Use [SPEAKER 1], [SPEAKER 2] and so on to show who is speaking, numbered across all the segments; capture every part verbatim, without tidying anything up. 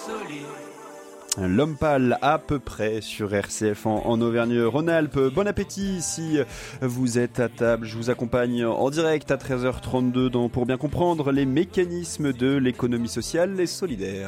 [SPEAKER 1] L'homme pâle à peu près sur R C F en, en Auvergne-Rhône-Alpes. Bon appétit si vous êtes à table. Je vous accompagne en direct à treize heures trente-deux dans, pour bien comprendre les mécanismes de l'économie sociale et solidaire.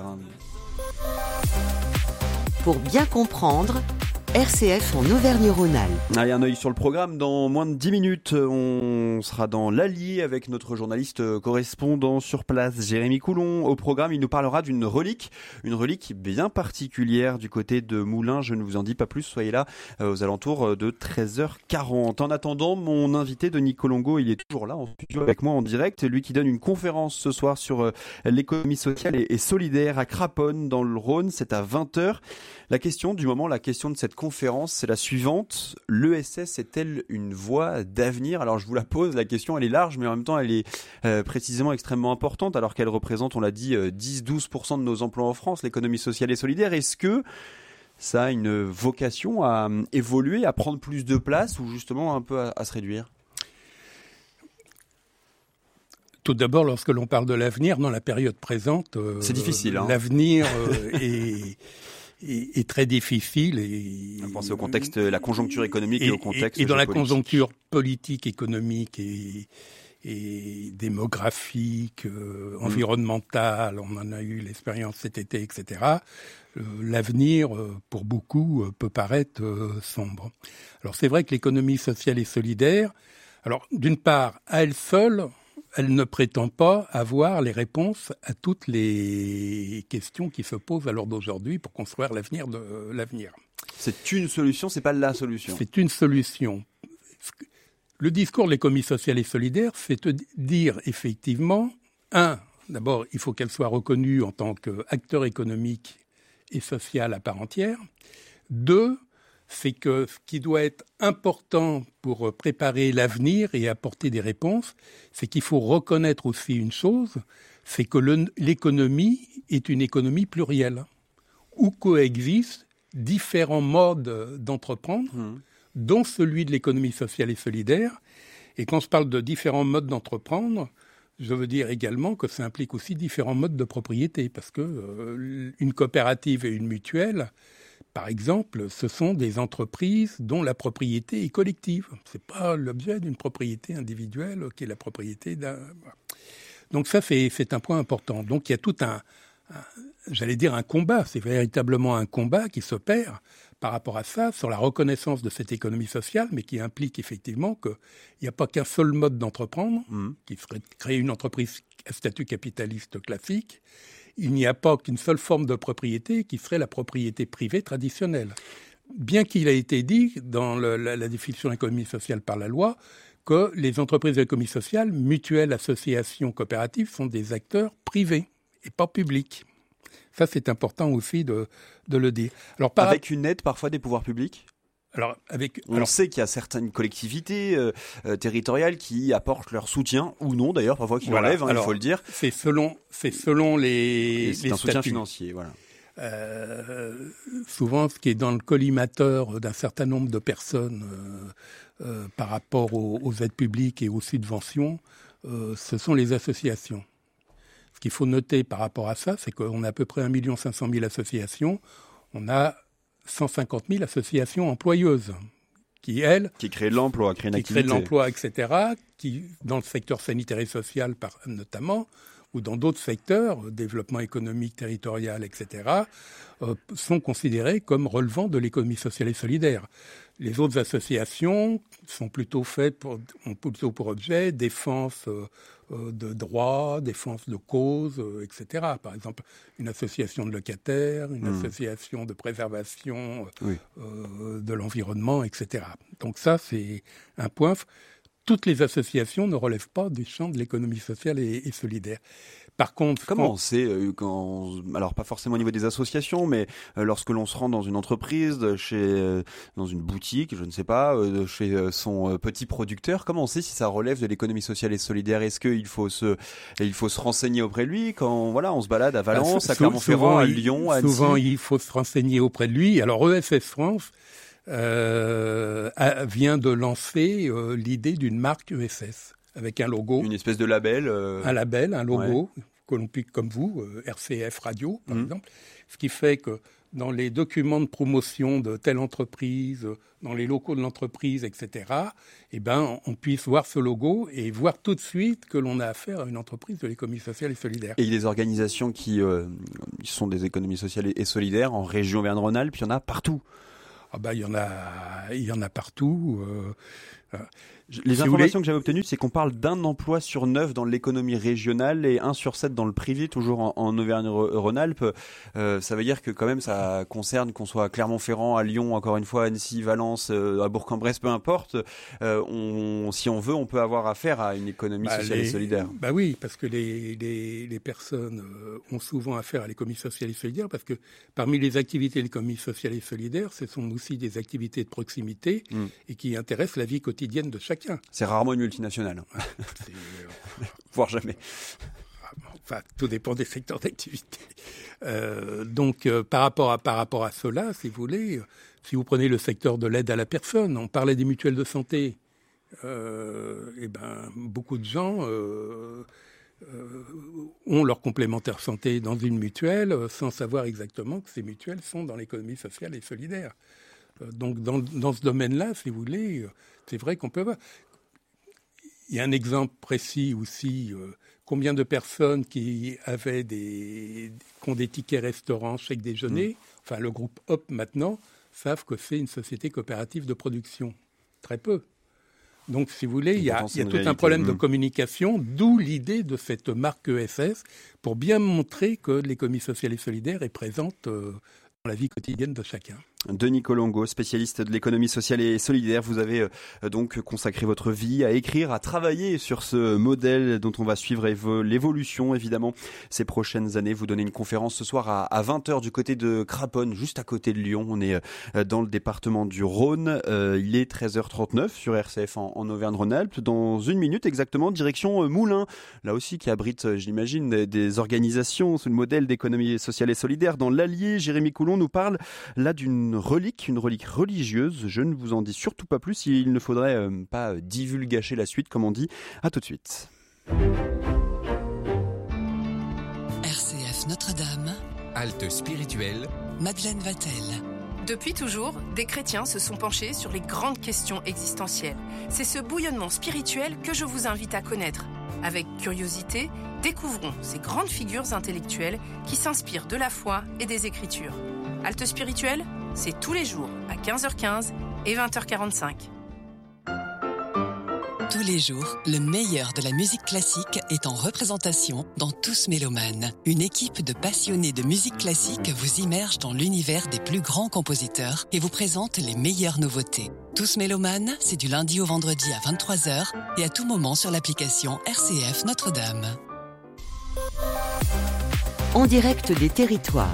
[SPEAKER 2] Pour bien comprendre, R C F en Auvergne-Rhône-Alpes.
[SPEAKER 1] Allez, un œil sur le programme. Dans moins de dix minutes, on sera dans l'Allier avec notre journaliste correspondant sur place, Jérémy Coulon. Au programme, il nous parlera d'une relique, une relique bien particulière du côté de Moulins. Je ne vous en dis pas plus, soyez là aux alentours de treize heures quarante. En attendant, mon invité, Denis Colongo, il est toujours là en studio avec moi en direct. Lui qui donne une conférence ce soir sur l'économie sociale et solidaire à Craponne dans le Rhône. C'est à vingt heures. La question du moment, la question de cette conférence, c'est la suivante. L'E S S est-elle une voie d'avenir ? Alors je vous la pose, la question elle est large, mais en même temps elle est euh, précisément extrêmement importante, alors qu'elle représente, on l'a dit, euh, dix à douze pour cent de nos emplois en France, l'économie sociale et solidaire. Est-ce que ça a une vocation à euh, évoluer, à prendre plus de place ou justement un peu à, à se réduire ?
[SPEAKER 3] Tout d'abord, lorsque l'on parle de l'avenir, dans la période présente, euh,
[SPEAKER 1] c'est difficile. Hein.
[SPEAKER 3] L'avenir euh, est... Est, est très difficile. Et,
[SPEAKER 1] on pense au contexte, la conjoncture économique et, et au contexte
[SPEAKER 3] Et, et dans la
[SPEAKER 1] géopolitique.
[SPEAKER 3] conjoncture politique, économique et, et démographique, euh, mmh. environnementale, on en a eu l'expérience cet été, et cetera. Euh, l'avenir, euh, pour beaucoup, euh, peut paraître euh, sombre. Alors c'est vrai que l'économie sociale et solidaire, alors d'une part, à elle seule, elle ne prétend pas avoir les réponses à toutes les questions qui se posent à l'heure d'aujourd'hui pour construire l'avenir de l'avenir.
[SPEAKER 1] C'est une solution, c'est pas la solution.
[SPEAKER 3] C'est une solution. Le discours de l'économie sociale et solidaire, c'est de dire effectivement, un, d'abord, il faut qu'elle soit reconnue en tant qu'acteur économique et social à part entière. Deux, c'est que ce qui doit être important pour préparer l'avenir et apporter des réponses, c'est qu'il faut reconnaître aussi une chose, c'est que le, l'économie est une économie plurielle, où coexistent différents modes d'entreprendre, mmh. dont celui de l'économie sociale et solidaire. Et quand je parle de différents modes d'entreprendre, je veux dire également que ça implique aussi différents modes de propriété, parce que euh, une coopérative et une mutuelle, par exemple, ce sont des entreprises dont la propriété est collective. Ce n'est pas l'objet d'une propriété individuelle qui est la propriété d'un... Donc ça, c'est, c'est un point important. Donc il y a tout un, un, j'allais dire un combat, c'est véritablement un combat qui s'opère par rapport à ça, sur la reconnaissance de cette économie sociale, mais qui implique effectivement qu'il n'y a pas qu'un seul mode d'entreprendre, mmh. qui serait de créer une entreprise à statut capitaliste classique. Il n'y a pas qu'une seule forme de propriété qui serait la propriété privée traditionnelle. Bien qu'il ait été dit dans le, la, la définition de l'économie sociale par la loi que les entreprises de l'économie sociale, mutuelles, associations, coopératives, sont des acteurs privés et pas publics. Ça, c'est important aussi de, de le dire.
[SPEAKER 1] Alors, par... Avec une aide parfois des pouvoirs publics ?
[SPEAKER 3] Alors, avec,
[SPEAKER 1] on
[SPEAKER 3] alors,
[SPEAKER 1] sait qu'il y a certaines collectivités euh, euh, territoriales qui apportent leur soutien, ou non d'ailleurs, parfois qui
[SPEAKER 3] voilà.
[SPEAKER 1] l'enlèvent, hein,
[SPEAKER 3] alors,
[SPEAKER 1] il faut le dire.
[SPEAKER 3] C'est selon, c'est selon les,
[SPEAKER 1] c'est
[SPEAKER 3] les
[SPEAKER 1] un
[SPEAKER 3] statuts.
[SPEAKER 1] soutien financier, voilà.
[SPEAKER 3] Euh, souvent, ce qui est dans le collimateur d'un certain nombre de personnes euh, euh, par rapport aux, aux aides publiques et aux subventions, euh, ce sont les associations. Ce qu'il faut noter par rapport à ça, c'est qu'on a à peu près un million cinq cent mille associations. On a cent cinquante mille associations employeuses qui, elles...
[SPEAKER 1] Qui créent de l'emploi, créent une
[SPEAKER 3] qui
[SPEAKER 1] activité.
[SPEAKER 3] Qui créent de l'emploi, et cetera, qui, dans le secteur sanitaire et social par, notamment, ou dans d'autres secteurs, développement économique, territorial, et cetera, euh, sont considérées comme relevant de l'économie sociale et solidaire. Les autres associations sont plutôt faites pour, ont plutôt pour objet défense euh, euh, de droits, défense de causes, euh, et cetera. Par exemple, une association de locataires, une mmh. association de préservation euh, oui. euh, de l'environnement, et cetera. Donc ça, c'est un point. Toutes les associations ne relèvent pas du champ de l'économie sociale et, et solidaire. Par contre,
[SPEAKER 1] comment
[SPEAKER 3] quand...
[SPEAKER 1] on sait euh, quand, alors pas forcément au niveau des associations, mais euh, lorsque l'on se rend dans une entreprise, chez, euh, dans une boutique, je ne sais pas, euh, chez euh, son euh, petit producteur, comment on sait si ça relève de l'économie sociale et solidaire ? Est-ce qu'il faut se, il faut se renseigner auprès de lui quand voilà, on se balade à Valence, ah, à Clermont-Ferrand, à Lyon, à Annecy ?
[SPEAKER 3] Souvent, il faut se renseigner auprès de lui. Alors, E S S France euh, a, vient de lancer euh, l'idée d'une marque E S S avec un logo.
[SPEAKER 1] Une espèce de label. Euh...
[SPEAKER 3] Un label, un logo.
[SPEAKER 1] Ouais.
[SPEAKER 3] que l'on publie comme vous, euh, R C F Radio, par
[SPEAKER 1] mmh.
[SPEAKER 3] exemple, ce qui fait que dans les documents de promotion de telle entreprise, dans les locaux de l'entreprise, et cetera, eh ben, on puisse voir ce logo et voir tout de suite que l'on a affaire à une entreprise de l'économie sociale et solidaire.
[SPEAKER 1] Et il y a des organisations qui euh, sont des économies sociales et solidaires en région Auvergne-Rhône-Alpes, il y en a partout.
[SPEAKER 3] Ah ben, il y en a, il y en a partout. Euh, euh,
[SPEAKER 1] Les
[SPEAKER 3] si
[SPEAKER 1] informations que j'avais obtenues, c'est qu'on parle d'un emploi sur neuf dans l'économie régionale et un sur sept dans le privé, toujours en, en Auvergne-Rhône-Alpes. Euh, ça veut dire que quand même ça concerne qu'on soit à Clermont-Ferrand, à Lyon, encore une fois, à Annecy, Valence, euh, à Bourg-en-Bresse, peu importe. Euh, on, si on veut, on peut avoir affaire à une économie
[SPEAKER 3] bah
[SPEAKER 1] sociale
[SPEAKER 3] les,
[SPEAKER 1] et solidaire.
[SPEAKER 3] Bah oui, parce que les, les, les personnes euh, ont souvent affaire à l'économie sociale et solidaire, parce que parmi les activités de l'économie sociale et solidaire, ce sont aussi des activités de proximité mmh. et qui intéressent la vie quotidienne de chacun.
[SPEAKER 1] C'est rarement une multinationale.
[SPEAKER 3] C'est, euh,
[SPEAKER 1] voire jamais.
[SPEAKER 3] Enfin, tout dépend des secteurs d'activité. Euh, donc, euh, par rapport à par rapport à cela, si vous voulez, si vous prenez le secteur de l'aide à la personne, on parlait des mutuelles de santé. Euh, et ben, beaucoup de gens euh, euh, ont leur complémentaire santé dans une mutuelle euh, sans savoir exactement que ces mutuelles sont dans l'économie sociale et solidaire. Euh, donc, dans, dans ce domaine-là, si vous voulez, euh, c'est vrai qu'on peut voir. Il y a un exemple précis aussi. Euh, combien de personnes qui avaient des, qui ont des tickets restaurants, chèques déjeuner, mmh. enfin le groupe Hop maintenant, savent que c'est une société coopérative de production. Très peu. Donc, si vous voulez, il y a, il y a tout réalité. un problème mmh. de communication, d'où l'idée de cette marque E S S, pour bien montrer que l'économie sociale et solidaire est présente euh, dans la vie quotidienne de chacun.
[SPEAKER 1] Denis Colongo, spécialiste de l'économie sociale et solidaire, vous avez euh, donc consacré votre vie à écrire, à travailler sur ce modèle dont on va suivre évo- l'évolution évidemment ces prochaines années. Vous donnez une conférence ce soir à, à vingt heures du côté de Craponne, juste à côté de Lyon. On est euh, dans le département du Rhône. Euh, il est treize heures trente-neuf sur R C F en, en Auvergne-Rhône-Alpes. Dans une minute exactement, direction euh, Moulins, là aussi qui abrite, euh, j'imagine, des, des organisations sous le modèle d'économie sociale et solidaire. Dans l'Allier, Jérémy Coulon nous parle là d'une relique, une relique religieuse. Je ne vous en dis surtout pas plus, il ne faudrait euh, pas divulgacher la suite, comme on dit. À tout de suite.
[SPEAKER 2] R C F Notre-Dame.
[SPEAKER 4] Halte spirituelle.
[SPEAKER 2] Madeleine Vatel.
[SPEAKER 5] Depuis toujours, des chrétiens se sont penchés sur les grandes questions existentielles. C'est ce bouillonnement spirituel que je vous invite à connaître. Avec curiosité, découvrons ces grandes figures intellectuelles qui s'inspirent de la foi et des Écritures. Halte spirituelle, c'est tous les jours à quinze heures quinze et vingt heures quarante-cinq.
[SPEAKER 2] Tous les jours, le meilleur de la musique classique est en représentation dans Tous Mélomanes. Une équipe de passionnés de musique classique vous immerge dans l'univers des plus grands compositeurs et vous présente les meilleures nouveautés. Tous Mélomanes, c'est du lundi au vendredi à vingt-trois heures et à tout moment sur l'application R C F Notre-Dame. En direct des territoires.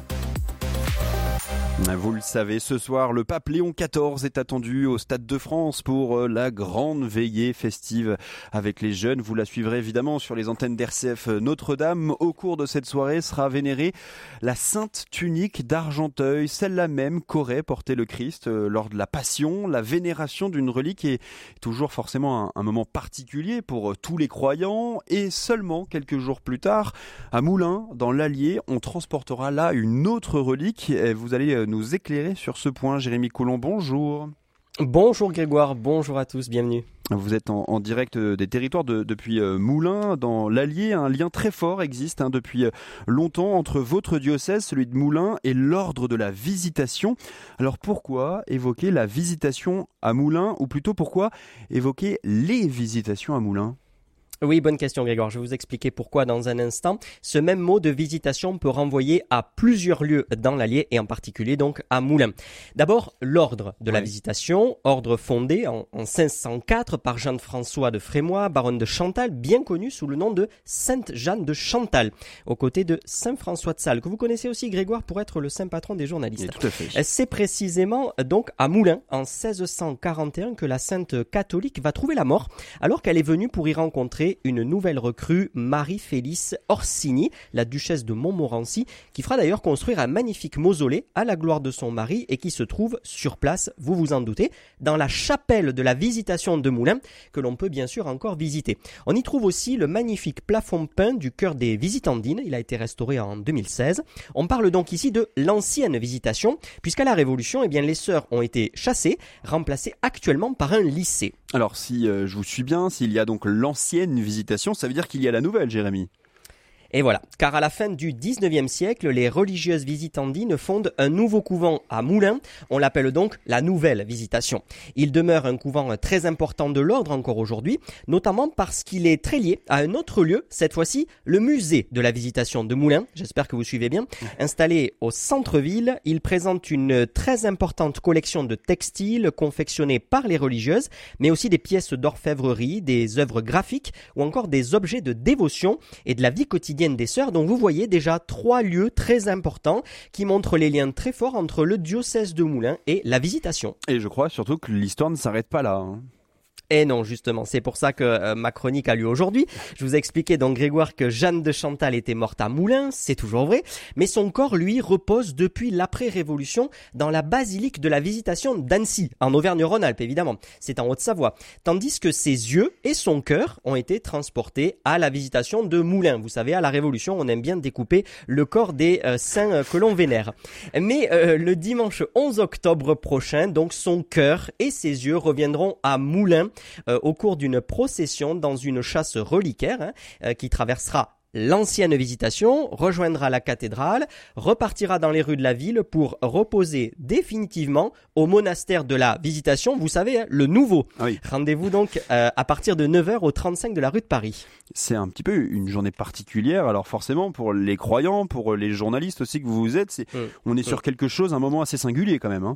[SPEAKER 1] Vous le savez, ce soir, le pape Léon quatorze est attendu au Stade de France pour la grande veillée festive avec les jeunes. Vous la suivrez évidemment sur les antennes d'R C F Notre-Dame. Au cours de cette soirée sera vénérée la Sainte Tunique d'Argenteuil, celle-là même qu'aurait porté le Christ lors de la Passion. La vénération d'une relique est toujours forcément un, un moment particulier pour tous les croyants. Et seulement quelques jours plus tard, à Moulins, dans l'Allier, on transportera là une autre relique. Vous allez nous éclairer sur ce point. Jérémy Coulon, bonjour.
[SPEAKER 6] Bonjour Grégoire, bonjour à tous, bienvenue.
[SPEAKER 1] Vous êtes en, en direct des territoires de, depuis euh, Moulins, dans l'Allier. Un lien très fort existe hein, depuis euh, longtemps entre votre diocèse, celui de Moulins, et l'ordre de la Visitation. Alors pourquoi évoquer la Visitation à Moulins, ou plutôt pourquoi évoquer les Visitations à Moulins ?
[SPEAKER 6] Oui, bonne question Grégoire, je vais vous expliquer pourquoi dans un instant. Ce même mot de visitation peut renvoyer à plusieurs lieux dans l'Allier et en particulier donc à Moulins. D'abord, l'ordre de la oui. Visitation, ordre fondé en, en cinq cent quatre par Jeanne-François de Frémois, baronne de Chantal, bien connu sous le nom de Sainte Jeanne de Chantal, aux côtés de Saint François de Sales, que vous connaissez aussi Grégoire pour être le saint patron des journalistes.
[SPEAKER 1] Oui, tout à fait.
[SPEAKER 6] C'est précisément donc à Moulins en seize cent quarante et un que la sainte catholique va trouver la mort alors qu'elle est venue pour y rencontrer intégrer une nouvelle recrue, Marie-Félice Orsini, la duchesse de Montmorency, qui fera d'ailleurs construire un magnifique mausolée à la gloire de son mari et qui se trouve sur place, vous vous en doutez, dans la chapelle de la Visitation de Moulins, que l'on peut bien sûr encore visiter. On y trouve aussi le magnifique plafond peint du chœur des Visitandines, il a été restauré en deux mille seize. On parle donc ici de l'ancienne Visitation, puisqu'à la Révolution, eh bien, les sœurs ont été chassées, remplacées actuellement par un lycée.
[SPEAKER 1] Alors si euh, je vous suis bien, s'il y a donc l'ancienne Visitation, ça veut dire qu'il y a la nouvelle, Jérémy.
[SPEAKER 6] Et voilà, car à la fin du dix-neuvième siècle, les religieuses visitandines fondent un nouveau couvent à Moulins. On l'appelle donc la Nouvelle Visitation. Il demeure un couvent très important de l'ordre encore aujourd'hui, notamment parce qu'il est très lié à un autre lieu, cette fois-ci le musée de la Visitation de Moulins. J'espère que vous suivez bien. Installé au centre-ville, il présente une très importante collection de textiles confectionnés par les religieuses, mais aussi des pièces d'orfèvrerie, des œuvres graphiques ou encore des objets de dévotion et de la vie quotidienne des sœurs. Donc vous voyez déjà trois lieux très importants qui montrent les liens très forts entre le diocèse de Moulins et la Visitation.
[SPEAKER 1] Et je crois surtout que l'histoire ne s'arrête pas là, hein.
[SPEAKER 6] Et non, justement, c'est pour ça que euh, ma chronique a lieu aujourd'hui. Je vous ai expliqué donc, Grégoire, que Jeanne de Chantal était morte à Moulins, c'est toujours vrai, mais son corps, lui, repose depuis l'après-révolution dans la basilique de la Visitation d'Annecy, en Auvergne-Rhône-Alpes, évidemment. C'est en Haute-Savoie. Tandis que ses yeux et son cœur ont été transportés à la Visitation de Moulins. Vous savez, à la Révolution, on aime bien découper le corps des euh, saints euh, que l'on vénère. Mais euh, le dimanche onze octobre prochain, donc, son cœur et ses yeux reviendront à Moulins, Euh, au cours d'une procession dans une chasse reliquaire hein, euh, qui traversera l'ancienne Visitation, rejoindra la cathédrale, repartira dans les rues de la ville pour reposer définitivement au monastère de la Visitation, vous savez, hein, le nouveau.
[SPEAKER 1] Ah oui.
[SPEAKER 6] Rendez-vous donc euh, à partir de neuf heures au trente-cinq de la rue de Paris.
[SPEAKER 1] C'est un petit peu une journée particulière, alors forcément pour les croyants, pour les journalistes aussi que vous êtes, c'est, mmh. on est sur mmh. quelque chose, un moment assez singulier quand même, hein.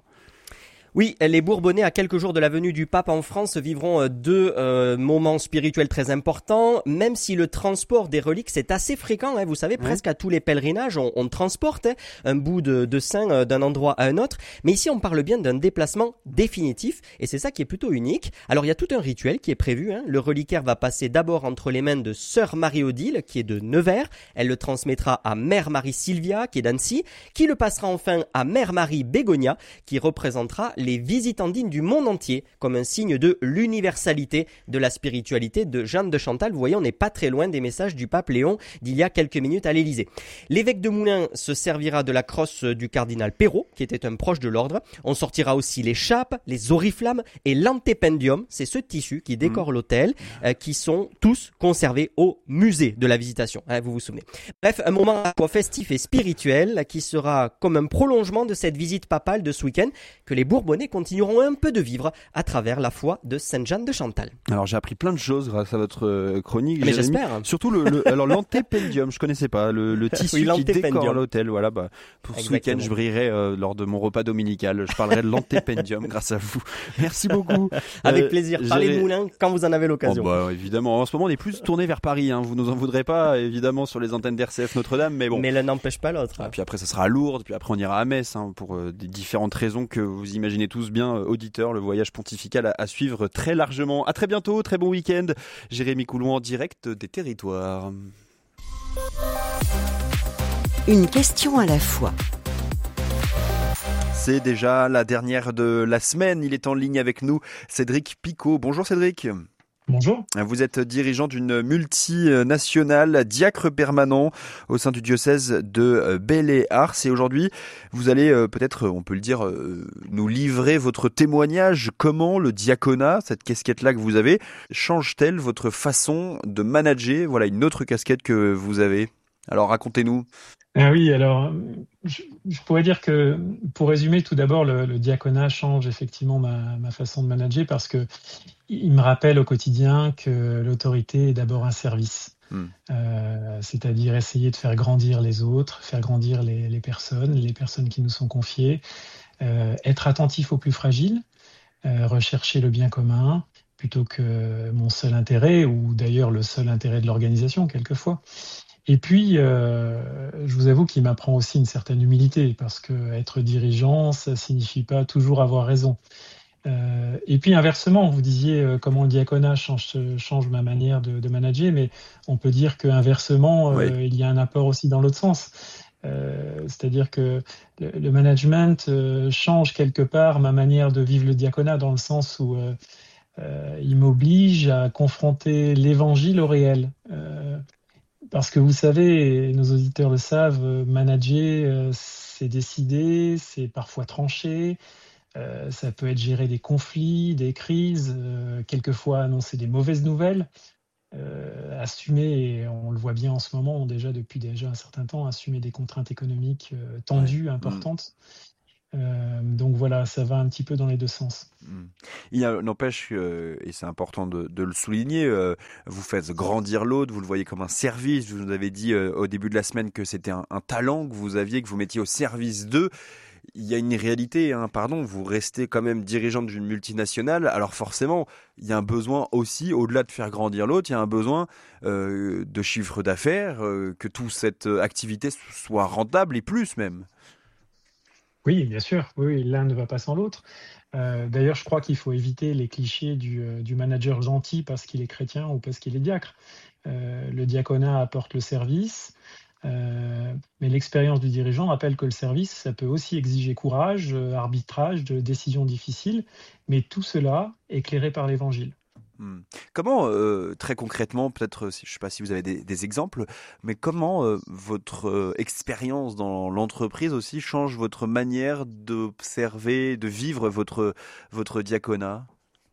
[SPEAKER 6] Oui, les Bourbonnais, à quelques jours de la venue du pape en France, vivront deux euh, moments spirituels très importants, même si le transport des reliques, c'est assez fréquent. Hein, vous savez, presque à tous les pèlerinages, on, on transporte hein, un bout de, de saint euh, d'un endroit à un autre. Mais ici, on parle bien d'un déplacement définitif, et c'est ça qui est plutôt unique. Alors, il y a tout un rituel qui est prévu. Hein. Le reliquaire va passer d'abord entre les mains de sœur Marie-Odile, qui est de Nevers. Elle le transmettra à mère Marie-Sylvia, qui est d'Annecy, qui le passera enfin à mère Marie-Bégonia, qui représentera les visitandines du monde entier, comme un signe de l'universalité de la spiritualité de Jeanne de Chantal. Vous voyez, on n'est pas très loin des messages du pape Léon d'il y a quelques minutes à l'Élysée. L'évêque de Moulins se servira de la crosse du cardinal Perrault, qui était un proche de l'ordre. On sortira aussi les chapes, les oriflammes et l'antépendium, c'est ce tissu qui décore mmh. l'autel, euh, qui sont tous conservés au musée de la Visitation, hein, vous vous souvenez. Bref, un moment à la fois festif et spirituel qui sera comme un prolongement de cette visite papale de ce week-end que les Bourbonnais continueront un peu de vivre à travers la foi de Sainte-Jeanne de Chantal.
[SPEAKER 1] Alors j'ai appris plein de choses grâce à votre euh, chronique.
[SPEAKER 6] Mais
[SPEAKER 1] Jérémy.
[SPEAKER 6] j'espère.
[SPEAKER 1] Surtout le, le alors l'antépendium, je connaissais pas le, le tissu
[SPEAKER 6] oui,
[SPEAKER 1] qui décore l'hôtel. Voilà, bah pour Exactement. Ce week-end je brillerai euh, lors de mon repas dominical. Je parlerai de l'antépendium grâce à vous. Merci beaucoup.
[SPEAKER 6] Avec euh, plaisir. Parlez de Moulins quand vous en avez l'occasion.
[SPEAKER 1] Oh bah, évidemment. En ce moment on est plus tourné vers Paris. Hein. Vous nous en voudrez pas évidemment sur les antennes d'R C F Notre-Dame, mais bon.
[SPEAKER 6] Mais l'un n'empêche pas l'autre.
[SPEAKER 1] Ah, puis après ça sera à Lourdes, puis après on ira à Metz hein, pour euh, des différentes raisons que vous imaginez tous bien, euh, auditeurs. Le voyage pontifical à, à suivre très largement. À très bientôt, très bon week-end. Jérémy Coulon en direct des territoires.
[SPEAKER 7] Une question à la fois.
[SPEAKER 1] C'est déjà la dernière de la semaine. Il est en ligne avec nous, Cédric Picot. Bonjour Cédric.
[SPEAKER 8] Bonjour.
[SPEAKER 1] Vous êtes dirigeant d'une multinationale, diacre permanent au sein du diocèse de Belley-Ars. Et aujourd'hui, vous allez peut-être, on peut le dire, nous livrer votre témoignage. Comment le diaconat, cette casquette-là que vous avez, change-t-elle votre façon de manager? Voilà une autre casquette que vous avez. Alors racontez-nous.
[SPEAKER 8] Ah oui, alors je, je pourrais dire que pour résumer, tout d'abord, le, le diaconat change effectivement ma, ma façon de manager parce que il me rappelle au quotidien que l'autorité est d'abord un service, mmh. euh, c'est-à-dire essayer de faire grandir les autres, faire grandir les, les personnes, les personnes qui nous sont confiées, euh, être attentif aux plus fragiles, euh, rechercher le bien commun plutôt que mon seul intérêt ou d'ailleurs le seul intérêt de l'organisation quelquefois. Et puis, euh, je vous avoue qu'il m'apprend aussi une certaine humilité parce que être dirigeant, ça signifie pas toujours avoir raison. Euh, et puis inversement, vous disiez euh, comment le diaconat change, change ma manière de, de manager, mais on peut dire qu'inversement, euh,
[SPEAKER 1] Oui.
[SPEAKER 8] il y a un apport aussi dans l'autre sens. Euh, c'est-à-dire que le, le management euh, change quelque part ma manière de vivre le diaconat dans le sens où euh, euh, il m'oblige à confronter l'évangile au réel. Euh, parce que vous savez, et nos auditeurs le savent, euh, manager, euh, c'est décider, c'est parfois trancher, euh, ça peut être gérer des conflits, des crises, euh, quelquefois annoncer des mauvaises nouvelles. Euh, assumer, et on le voit bien en ce moment, déjà depuis déjà un certain temps, assumer des contraintes économiques euh, tendues,
[SPEAKER 1] Ouais.
[SPEAKER 8] importantes. Euh, donc voilà, ça va un petit peu dans les deux sens.
[SPEAKER 1] Mm. Il y a, n'empêche, euh, et c'est important de, de le souligner, euh, vous faites grandir l'autre, vous le voyez comme un service. Vous nous avez dit euh, au début de la semaine que c'était un, un talent que vous aviez, que vous mettiez au service d'eux. Il y a une réalité, hein, pardon, vous restez quand même dirigeante d'une multinationale, alors forcément, il y a un besoin aussi, au-delà de faire grandir l'autre, il y a un besoin euh, de chiffre d'affaires, euh, que toute cette activité soit rentable et plus même.
[SPEAKER 8] Oui, bien sûr, oui, oui, l'un ne va pas sans l'autre. Euh, d'ailleurs, je crois qu'il faut éviter les clichés du, euh, du manager gentil parce qu'il est chrétien ou parce qu'il est diacre. Euh, le diaconat apporte le service, euh, mais l'expérience du dirigeant rappelle que le service, ça peut aussi exiger courage, euh, arbitrage, de décisions difficiles, mais tout cela éclairé par l'Évangile.
[SPEAKER 1] Hmm. Comment, euh, très concrètement, peut-être, si- je ne sais pas si vous avez des, des exemples, mais comment euh, votre euh, expérience dans l'entreprise aussi change votre manière d'observer, de vivre votre, votre diaconat?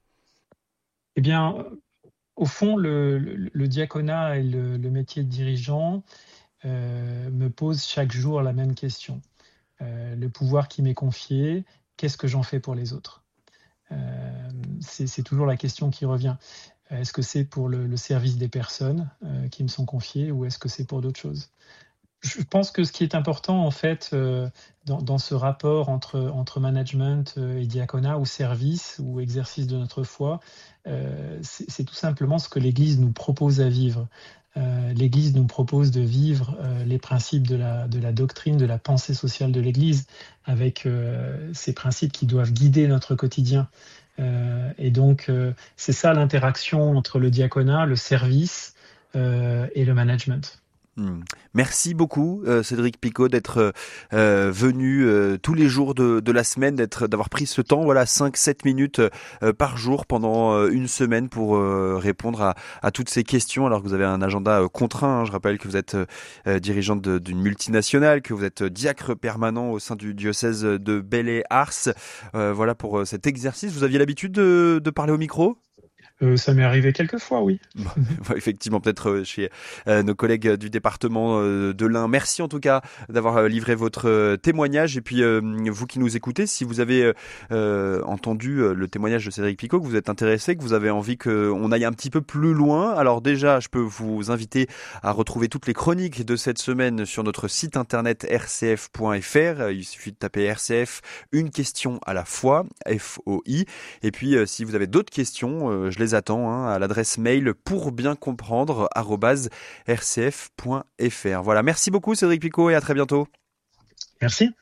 [SPEAKER 8] Eh bien, au fond, le, le- le diaconat et le, le métier de dirigeant euh, me posent chaque jour la même question. Euh, le pouvoir qui m'est confié, qu'est-ce que j'en fais pour les autres? Euh, c'est, c'est toujours la question qui revient. Est-ce que c'est pour le, le service des personnes euh, qui me sont confiées ou est-ce que c'est pour d'autres choses? Je pense que ce qui est important, en fait, euh, dans, dans ce rapport entre, entre management euh, et diaconat ou service ou exercice de notre foi, euh, c'est, c'est tout simplement ce que l'Église nous propose à vivre. Euh, L'Église nous propose de vivre euh, les principes de la, de la doctrine, de la pensée sociale de l'Église, avec euh, ces principes qui doivent guider notre quotidien. Euh, et donc, euh, c'est ça l'interaction entre le diaconat, le service euh, et le management.
[SPEAKER 1] Hmm. Merci beaucoup euh, Cédric Picot d'être euh, venu euh, tous les jours de, de la semaine, d'être, d'avoir pris ce temps, voilà, cinq sept minutes euh, par jour pendant euh, une semaine pour euh, répondre à, à toutes ces questions alors que vous avez un agenda euh, contraint. Hein. Je rappelle que vous êtes euh, dirigeante de, d'une multinationale, que vous êtes diacre permanent au sein du diocèse de Belley-Ars. Euh, voilà pour euh, cet exercice. Vous aviez l'habitude de, de parler au micro ?
[SPEAKER 8] Euh, ça m'est arrivé quelques fois, oui.
[SPEAKER 1] Bon, effectivement, peut-être euh, chez euh, nos collègues du département euh, de l'Ain. Merci en tout cas d'avoir euh, livré votre euh, témoignage. Et puis, euh, vous qui nous écoutez, si vous avez euh, entendu euh, le témoignage de Cédric Picot, que vous êtes intéressé, que vous avez envie qu'on aille un petit peu plus loin, alors déjà, je peux vous inviter à retrouver toutes les chroniques de cette semaine sur notre site internet r c f point f r. Il suffit de taper R C F, une question à la fois, F O I. Et puis, euh, si vous avez d'autres questions, euh, je les attends hein, à l'adresse mail pour bien comprendre arobase r c f point f r. Voilà, merci beaucoup Cédric Picot et à très bientôt.
[SPEAKER 8] Merci.